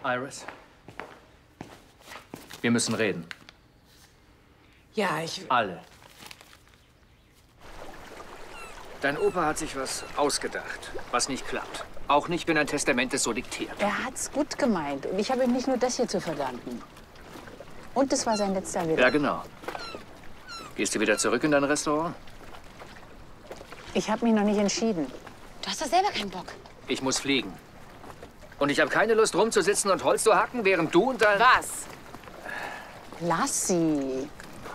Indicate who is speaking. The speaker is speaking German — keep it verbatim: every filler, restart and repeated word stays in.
Speaker 1: Iris, wir müssen reden.
Speaker 2: Ja, ich...
Speaker 1: Alle. Dein Opa hat sich was ausgedacht, was nicht klappt. Auch nicht, wenn ein Testament es so diktiert.
Speaker 2: Er hat's gut gemeint. Und ich habe ihm nicht nur das hier zu verdanken. Und es war sein letzter Wille.
Speaker 1: Ja, genau. Gehst du wieder zurück in dein Restaurant?
Speaker 2: Ich habe mich noch nicht entschieden.
Speaker 3: Du hast doch selber keinen Bock.
Speaker 1: Ich muss fliegen. Und ich habe keine Lust, rumzusitzen und Holz zu hacken, während du und dein...
Speaker 2: Was? Lass sie.